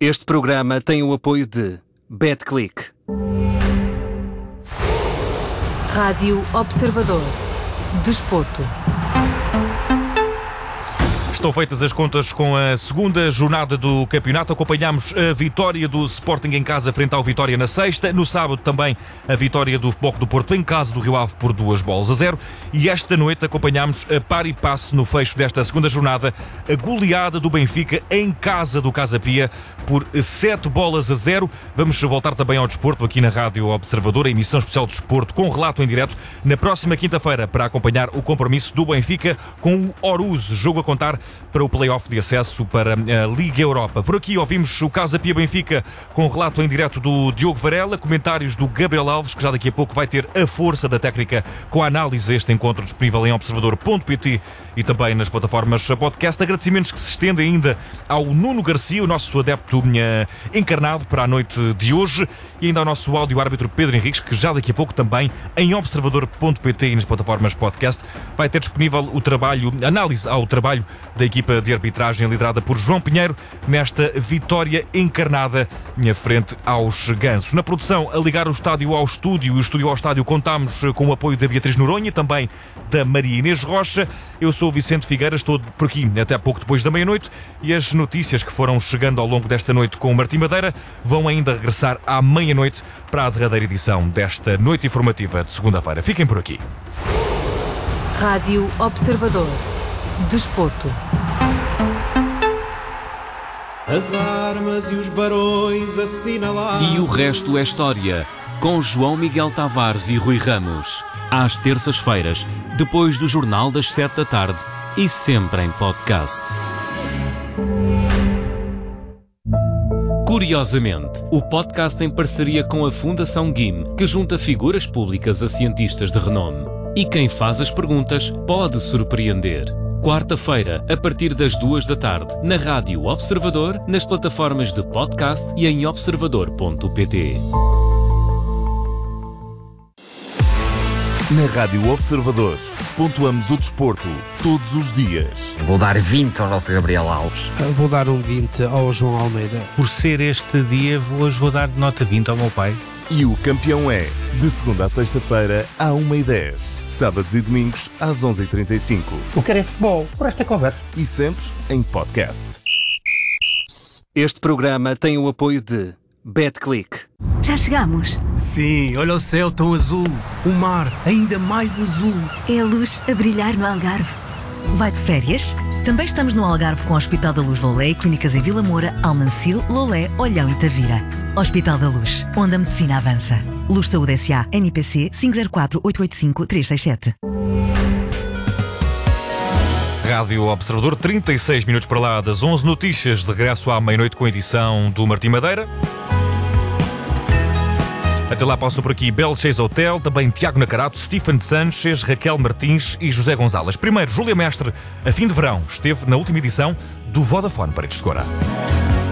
Este programa tem o apoio de BetClick. Rádio Observador. Desporto. Estão feitas as contas com a segunda jornada do campeonato. Acompanhámos a vitória do Sporting em casa frente ao Vitória na sexta. No sábado também a vitória do Futebol Clube do Porto em casa do Rio Ave por 2-0. E esta noite acompanhámos a par e passe no fecho desta segunda jornada a goleada do Benfica em casa do Casa Pia por 7-0. Vamos voltar também ao desporto aqui na Rádio Observador, a emissão especial de desporto com relato em direto na próxima quinta-feira para acompanhar o compromisso do Benfica com o Oruz, jogo a contar para o play-off de acesso para a Liga Europa. Por aqui ouvimos o Casa Pia Benfica com relato em direto do Diogo Varela, comentários do Gabriel Alves, que já daqui a pouco vai ter a força da técnica com a análise deste encontro disponível em observador.pt e também nas plataformas podcast. Agradecimentos que se estendem ainda ao Nuno Garcia, o nosso adepto encarnado para a noite de hoje, e ainda ao nosso áudio-árbitro Pedro Henriques, que já daqui a pouco também em observador.pt e nas plataformas podcast vai ter disponível o trabalho, análise ao trabalho da equipa de arbitragem liderada por João Pinheiro nesta vitória encarnada frente aos gansos. Na produção, a ligar o estádio ao estúdio e o estúdio ao estádio, contámos com o apoio da Beatriz Noronha, também da Maria Inês Rocha. Eu sou o Vicente Figueiras, estou por aqui até pouco depois da meia-noite e as notícias que foram chegando ao longo desta noite com o Martim Madeira vão ainda regressar à meia-noite para a derradeira edição desta noite informativa de segunda-feira. Fiquem por aqui. Rádio Observador. Desporto. As armas e os barões assinalados. E o resto é história, com João Miguel Tavares e Rui Ramos. Às terças-feiras, depois do Jornal das 7 da tarde e sempre em podcast. Curiosamente, o podcast em parceria com a Fundação GIM, que junta figuras públicas a cientistas de renome. E quem faz as perguntas pode surpreender. Quarta-feira, a partir das 2 da tarde, na Rádio Observador, nas plataformas de podcast e em observador.pt. Na Rádio Observador, pontuamos o desporto todos os dias. Vou dar 20 ao nosso Gabriel Alves. Vou dar um 20 ao João Almeida. Por ser este dia, hoje vou dar nota 20 ao meu pai. E o campeão é, de segunda a sexta-feira, à 1h10. Sábados e domingos, às 11h35. O que é futebol, por esta conversa. E sempre em podcast. Este programa tem o apoio de BetClick. Já chegamos? Sim, olha o céu tão azul. O mar ainda mais azul. É a luz a brilhar no Algarve. Vai de férias? Também estamos no Algarve com o Hospital da Luz Lolé e clínicas em Vila Moura, Almancil, Lolé, Olhão e Tavira. Hospital da Luz, onde a medicina avança. Luz Saúde S.A. NPC 504-885-367. Rádio Observador, 36 minutos para lá das 11. Notícias de regresso à meia-noite com a edição do Martim Madeira. Até lá passam por aqui Bel Chase Hotel, também Tiago Nacarato, Stephen Sanchez, Raquel Martins e José Gonzalez. Primeiro, Júlia Mestre, a fim de verão, esteve na última edição do Vodafone Paredes de Cora.